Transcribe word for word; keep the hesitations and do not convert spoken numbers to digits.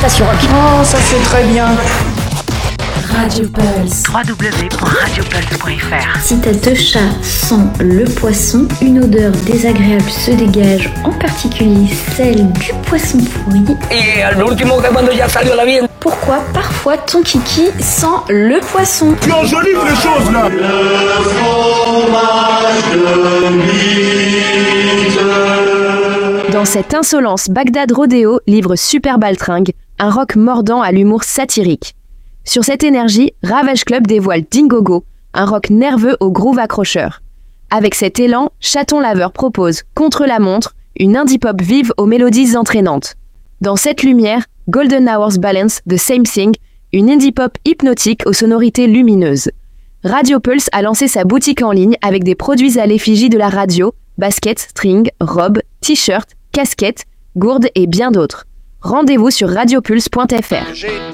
station rock. Oh, ça c'est très bien. Radio Pulse. w w w point radio pulse point f r. Si ta deux chats sent le poisson, une odeur désagréable se dégage, en particulier celle du poisson pourri. Et al último que cuando ya salió la bien. Pourquoi parfois ton kiki sent le poisson? Tu enjolives les choses là. Le fromage de Bite. Dans cette insolence, Bagdad Rodeo livre Super Baltringue, un rock mordant à l'humour satirique. Sur cette énergie, Ravage Club dévoile Dingogo, un rock nerveux au groove accrocheur. Avec cet élan, Chaton Laveur propose Contre la montre, une indie pop vive aux mélodies entraînantes. Dans cette lumière, Golden Hours Balance de Same Thing, une indie pop hypnotique aux sonorités lumineuses. Radio Pulse a lancé sa boutique en ligne avec des produits à l'effigie de la radio, baskets, strings, robes, t-shirts, casquettes, gourdes et bien d'autres. Rendez-vous sur radio pulse point f r.